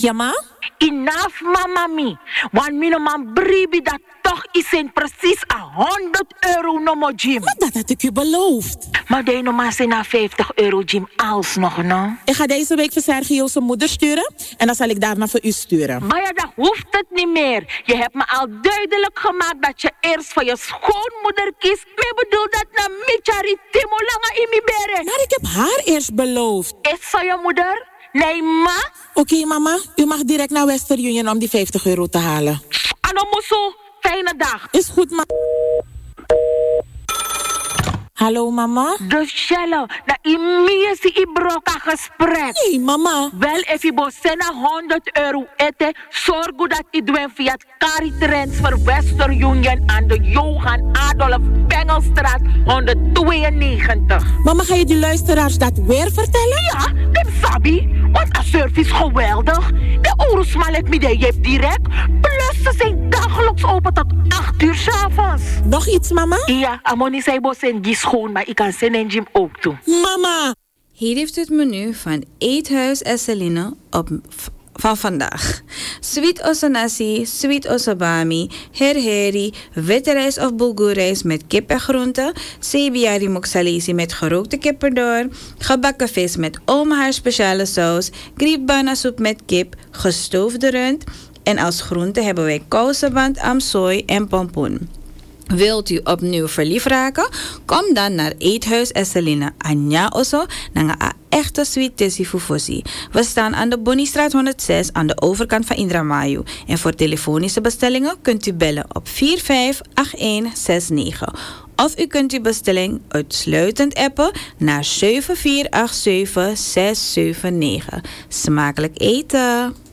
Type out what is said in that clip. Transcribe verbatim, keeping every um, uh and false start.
Ja, ma? Enough, mama mi. Want mijn man bribi dat toch is in precies een honderd euro no mo gym. Maar dat had ik je beloofd. Maar die no man zijn na vijftig euro gym alsnog, no? Ik ga deze week voor Sergio zijn moeder sturen. En dan zal ik daarna voor u sturen. Maar ja, dat hoeft het niet meer. Je hebt me al duidelijk gemaakt dat je eerst voor je schoonmoeder kiest. Ik bedoel dat na michari timo langa in mi bere. Maar ik heb haar eerst beloofd. Is zo je moeder? Nee, ma? Oké, okay, mama. U mag direct naar Western Union om die vijftig euro te halen. Ano moeso. Fijne dag. Is goed, ma. Hallo, mama? Dus Shello, na imiesi i broka gesprek. Nee, mama. Wel, if je bosena honderd euro eten, zorg dat je doet via het Cari Transfer Western Union aan de Johan Adolf Bengelstraat honderdtweeënnegentig. Mama, ga je die luisteraars dat weer vertellen? Ja, dat sabi. Want de service geweldig. De oorlogsman let me de je direct. Plus ze zijn dagelijks open tot acht uur 's avonds. Nog iets, mama? Ja, amoni zei bos en die schoon, maar ik kan zijn en gym ook doen. Mama! Hier heeft u het menu van Eethuis Esseline op van vandaag. Sweet osanasi, sweet osabami, herheri, witte rijst of bulgoerrijst met kip en groenten, sebiari moksalesi met gerookte kip erdoor, gebakken vis met oma haar speciale saus, griebbana soep met kip, gestoofde rund en als groente hebben wij kouseband, amsooi en pompoen. Wilt u opnieuw verliefd raken? Kom dan naar Eethuis Esseline. Anja oso, naar een echte sweet tessie fufusi. We staan aan de Bonniestraat honderdzes aan de overkant van Indramayu. En voor telefonische bestellingen kunt u bellen op vier vijf acht een zes negen. Of u kunt uw bestelling uitsluitend appen naar zeven vier acht zeven zes zeven negen. Smakelijk eten!